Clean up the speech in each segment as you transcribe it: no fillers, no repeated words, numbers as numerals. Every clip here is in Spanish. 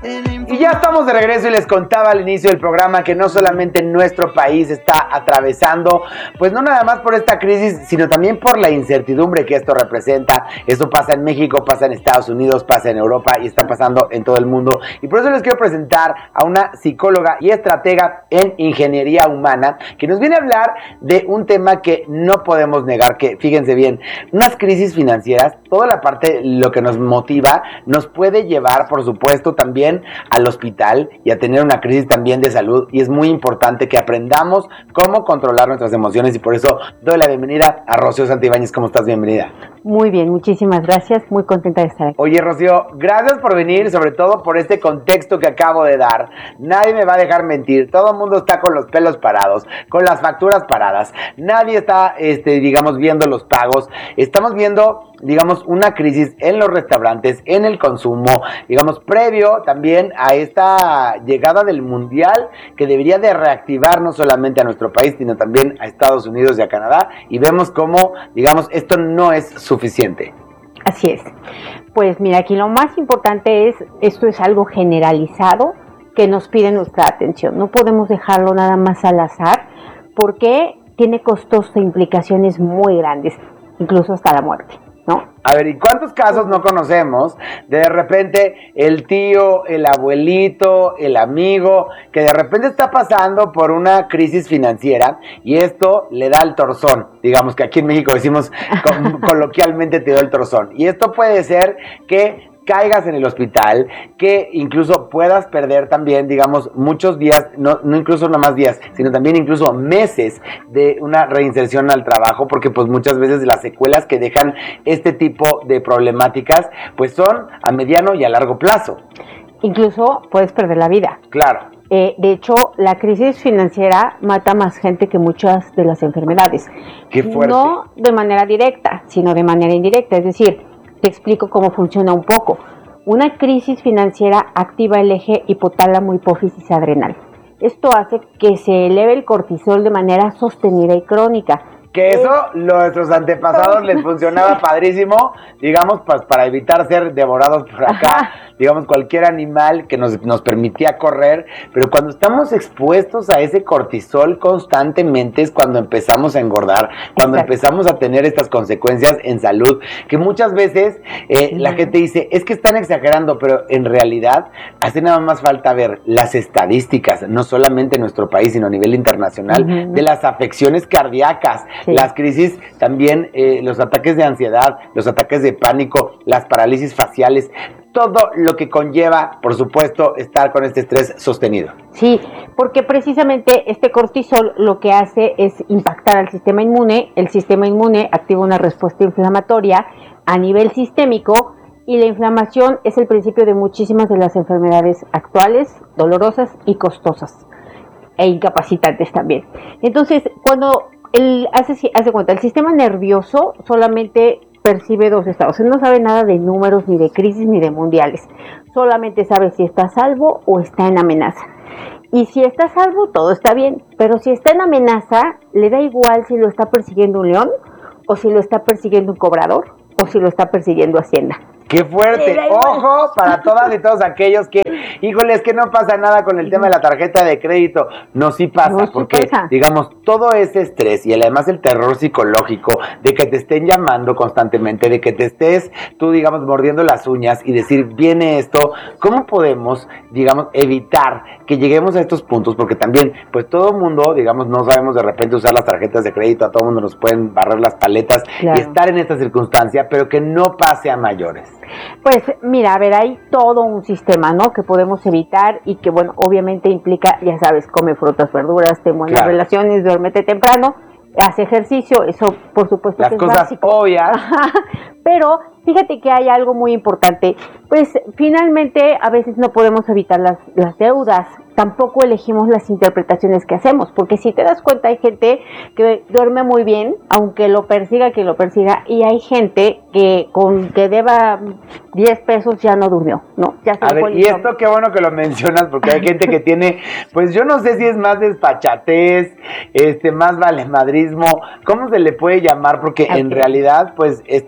Y ya estamos de regreso y les contaba al inicio del programa que no solamente nuestro país está atravesando, pues no nada más por esta crisis, sino también por la incertidumbre que esto representa. Esto pasa en México, pasa en Estados Unidos, pasa en Europa y está pasando en todo el mundo. Y por eso les quiero presentar a una psicóloga y estratega en ingeniería humana que nos viene a hablar de un tema que no podemos negar, que fíjense bien, unas crisis financieras, toda la parte, lo que nos motiva, nos puede llevar, por supuesto, también al hospital y a tener una crisis también de salud, y es muy importante que aprendamos cómo controlar nuestras emociones, y por eso doy la bienvenida a Rocío Santibáñez. ¿Cómo estás? Bienvenida. Muy bien, muchísimas gracias, muy contenta de estar aquí. Oye, Rocío, gracias por venir, sobre todo por este contexto que acabo de dar. Nadie me va a dejar mentir, todo el mundo está con los pelos parados, con las facturas paradas, nadie está, digamos, viendo los pagos. Estamos viendo, digamos, una crisis en los restaurantes, en el consumo, digamos, previo también a esta llegada del mundial que debería de reactivar no solamente a nuestro país, sino también a Estados Unidos y a Canadá, y vemos cómo, digamos, esto no es suficiente. Así es. Pues mira, aquí lo más importante es, esto es algo generalizado que nos pide nuestra atención. No podemos dejarlo nada más al azar, porque tiene costos e implicaciones muy grandes, incluso hasta la muerte, ¿no? A ver, ¿y cuántos casos no conocemos de repente el tío, el abuelito, el amigo, que de repente está pasando por una crisis financiera y esto le da el torzón? Digamos que aquí en México decimos coloquialmente te dio el torzón. Y esto puede ser que caigas en el hospital, que incluso puedas perder también, digamos, muchos días, no incluso no más días, sino también incluso meses de una reinserción al trabajo, porque pues muchas veces las secuelas que dejan este tipo de problemáticas pues son a mediano y a largo plazo. Incluso puedes perder la vida. Claro. De hecho, la crisis financiera mata más gente que muchas de las enfermedades. Qué fuerte. No de manera directa, sino de manera indirecta, es decir, te explico cómo funciona un poco. Una crisis financiera activa el eje hipotálamo, hipófisis, adrenal. Esto hace que se eleve el cortisol de manera sostenida y crónica. Que eso, nuestros antepasados les funcionaba padrísimo, digamos, pues para evitar ser devorados por acá, ajá, digamos, cualquier animal que nos permitía correr, pero cuando estamos expuestos a ese cortisol constantemente es cuando empezamos a engordar, cuando empezamos a tener estas consecuencias en salud, que muchas veces la gente dice, es que están exagerando, pero en realidad hace nada más falta ver las estadísticas, no solamente en nuestro país, sino a nivel internacional, de las afecciones cardíacas, las crisis también, los ataques de ansiedad, los ataques de pánico, las parálisis faciales, todo lo que conlleva, por supuesto, estar con este estrés sostenido. Sí, porque precisamente este cortisol lo que hace es impactar al sistema inmune, el sistema inmune activa una respuesta inflamatoria a nivel sistémico, y la inflamación es el principio de muchísimas de las enfermedades actuales, dolorosas y costosas, e incapacitantes también. Entonces, cuando hace cuenta, el sistema nervioso solamente percibe dos estados. Él no sabe nada de números, ni de crisis, ni de mundiales. Solamente sabe si está a salvo o está en amenaza. Y si está a salvo, todo está bien. Pero si está en amenaza, le da igual si lo está persiguiendo un león, o si lo está persiguiendo un cobrador, o si lo está persiguiendo Hacienda. ¡Qué fuerte! ¡Ojo! Para todas y todos aquellos que, híjole, es que no pasa nada con el tema de la tarjeta de crédito. No, sí pasa, no, porque, sí pasa. Digamos, todo ese estrés y además el terror psicológico de que te estén llamando constantemente, de que te estés tú, digamos, mordiendo las uñas y decir, viene esto, ¿cómo podemos, digamos, evitar que lleguemos a estos puntos? Porque también, pues todo el mundo, digamos, no sabemos de repente usar las tarjetas de crédito, a todo el mundo nos pueden barrer las paletas, claro, y estar en esta circunstancia, pero que no pase a mayores. Pues mira, a ver, hay todo un sistema, ¿no?, que podemos evitar y que, bueno, obviamente implica, ya sabes, come frutas, verduras, ten buenas relaciones, duérmete temprano, haz ejercicio, eso por supuesto las que es cosas básico. Obvias. Pero fíjate que hay algo muy importante, pues finalmente a veces no podemos evitar las deudas, tampoco elegimos las interpretaciones que hacemos, porque si te das cuenta hay gente que duerme muy bien, aunque lo persiga quien lo persiga, y hay gente que con que deba 10 pesos ya no durmió, ¿no? Ya se a ver, y esto qué bueno que lo mencionas, porque hay gente que tiene, pues yo no sé si es más despachatez, más valemadrismo, ¿cómo se le puede llamar? Porque en realidad, pues esto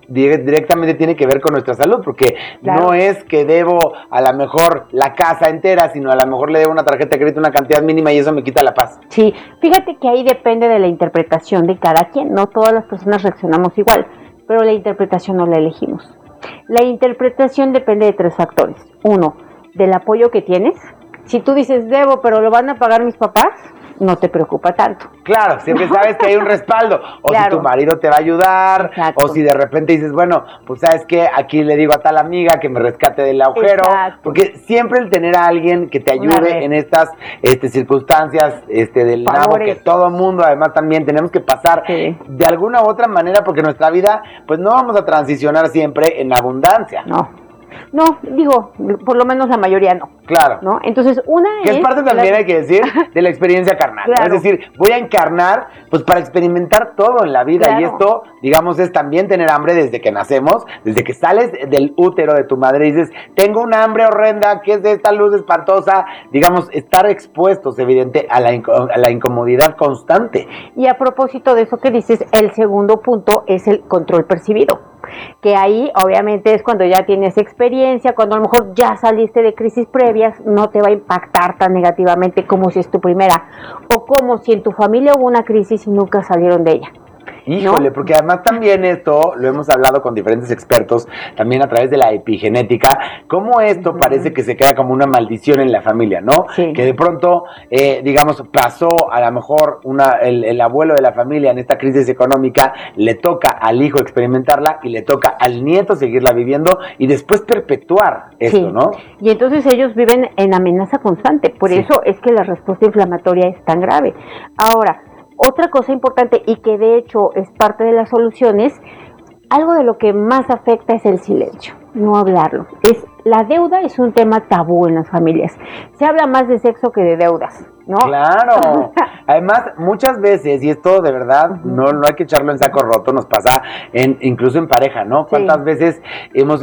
directamente tiene que ver con nuestra salud, porque Claro. no es que debo a lo mejor la casa entera, sino a lo mejor le debo una tarjeta de crédito una cantidad mínima y eso me quita la paz. Sí, fíjate que ahí depende de la interpretación de cada quien, no todas las personas reaccionamos igual, pero la interpretación no la elegimos. La interpretación depende de 3 factores. 1, del apoyo que tienes. Si tú dices, debo, pero lo van a pagar mis papás, no te preocupa tanto. Claro, siempre sabes que hay un respaldo, o Claro. si tu marido te va a ayudar, Exacto. o si de repente dices, bueno, pues sabes que aquí le digo a tal amiga que me rescate del agujero, Exacto. porque siempre el tener a alguien que te Una red. ayude en estas circunstancias del nabo Favores. que todo mundo además también tenemos que pasar Sí. de alguna u otra manera, porque nuestra vida pues no vamos a transicionar siempre en abundancia. No, digo, por lo menos la mayoría no, Claro. ¿no? Entonces, una Que es parte también, hay que decir, de la experiencia carnal, ¿no? Claro. Es decir, voy a encarnar, pues para experimentar todo en la vida. Claro. Y esto, digamos, es también tener hambre desde que nacemos, desde que sales del útero de tu madre y dices, tengo una hambre horrenda, ¿qué es esta luz espantosa? Digamos, estar expuestos, evidente, a la incomodidad constante. Y a propósito de eso que dices, el segundo punto es el control percibido, que ahí obviamente es cuando ya tienes experiencia, cuando a lo mejor ya saliste de crisis previas, no te va a impactar tan negativamente como si es tu primera, o como si en tu familia hubo una crisis y nunca salieron de ella. Híjole, ¿no? porque además también esto lo hemos hablado con diferentes expertos, también a través de la epigenética, cómo esto parece que se queda como una maldición en la familia, ¿no? Sí. Que de pronto, digamos, pasó a lo mejor el abuelo de la familia en esta crisis económica, le toca al hijo experimentarla y le toca al nieto seguirla viviendo y después perpetuar esto, Sí. ¿no? Y entonces ellos viven en amenaza constante, por Sí. eso es que la respuesta inflamatoria es tan grave. Ahora, otra cosa importante y que de hecho es parte de las soluciones, algo de lo que más afecta es el silencio, no hablarlo. La deuda es un tema tabú en las familias. Se habla más de sexo que de deudas, ¿no? Claro. Además, muchas veces, y esto de verdad no hay que echarlo en saco roto, nos pasa incluso en pareja, ¿no? Sí. ¿Cuántas veces hemos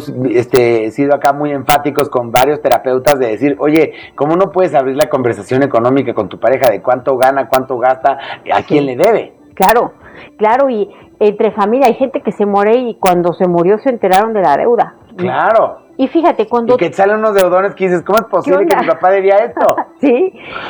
sido acá muy enfáticos con varios terapeutas de decir, oye, ¿cómo no puedes abrir la conversación económica con tu pareja de cuánto gana, cuánto gasta, a quién le debe? Claro, y entre familia hay gente que se muere y cuando se murió se enteraron de la deuda. Claro. Y fíjate, cuando... Y que te salen unos deudones que dices, ¿cómo es posible que mi papá debía esto? Sí,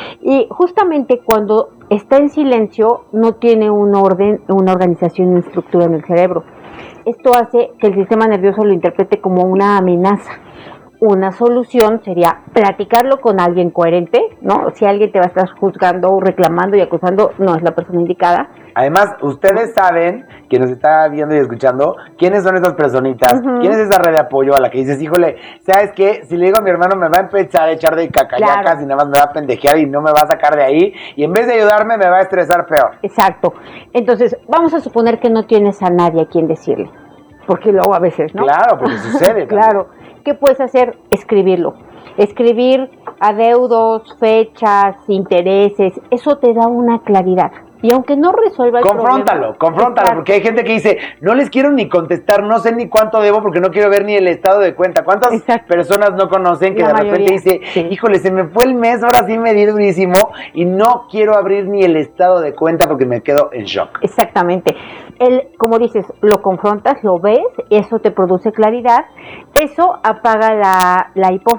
y justamente cuando está en silencio no tiene un orden, una organización y una estructura en el cerebro. Esto hace que el sistema nervioso lo interprete como una amenaza. Una solución sería platicarlo con alguien coherente, ¿no? Si alguien te va a estar juzgando, reclamando y acusando, no es la persona indicada. Además, ustedes saben, quien nos está viendo y escuchando, quiénes son esas personitas, quién es esa red de apoyo a la que dices, híjole, ¿sabes qué? Si le digo a mi hermano me va a empezar a echar de cacayacas Claro. y nada más me va a pendejear y no me va a sacar de ahí, y en vez de ayudarme me va a estresar peor. Exacto. Entonces, vamos a suponer que no tienes a nadie a quien decirle, porque luego a veces, ¿no? Claro, porque sucede. Claro. ¿Qué puedes hacer? Escribirlo. Escribir adeudos, fechas, intereses, eso te da una claridad. Y aunque no resuelva el Confróntalo, problema... porque hay gente que dice, no les quiero ni contestar, no sé ni cuánto debo porque no quiero ver ni el estado de cuenta. ¿Cuántas Exacto. personas no conocen que La de repente mayoría, dice, sí. híjole, se me fue el mes, ahora sí me di durísimo y no quiero abrir ni el estado de cuenta porque me quedo en shock? Exactamente. Como dices, lo confrontas, lo ves, eso te produce claridad, eso apaga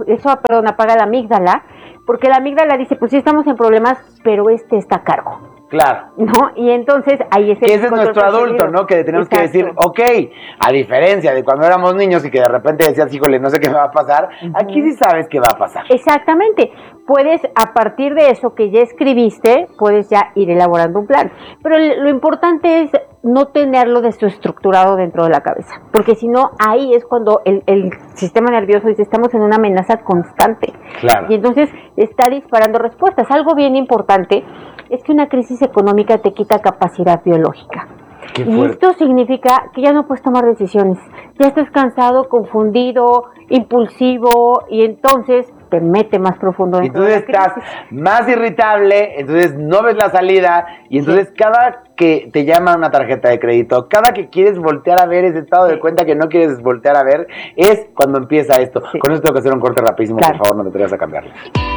apaga la amígdala, porque la amígdala dice, pues sí estamos en problemas, pero está a cargo. Claro. ¿No? Y entonces ahí es Que ese es nuestro adulto, ¿no? Que tenemos que decir, ok, a diferencia de cuando éramos niños y que de repente decías, híjole, no sé qué me va a pasar, aquí sí sabes qué va a pasar. Exactamente. Puedes, a partir de eso que ya escribiste, puedes ya ir elaborando un plan. Pero lo importante es no tenerlo desestructurado dentro de la cabeza, porque si no, ahí es cuando el sistema nervioso dice, estamos en una amenaza constante. Claro. Y entonces está disparando respuestas. Algo bien importante es que una crisis económica te quita capacidad biológica. Qué Y fuerte. esto significa que ya no puedes tomar decisiones. Ya estás cansado, confundido, impulsivo, y entonces te mete más profundo dentro de la Entonces estás crisis. más irritable, entonces no ves la salida y entonces cada que te llama una tarjeta de crédito, cada que quieres voltear a ver ese estado de cuenta que no quieres voltear a ver, es cuando empieza esto. Sí. Con esto tengo que hacer un corte rapidísimo, Claro. por favor, no te atrevas a cambiarle.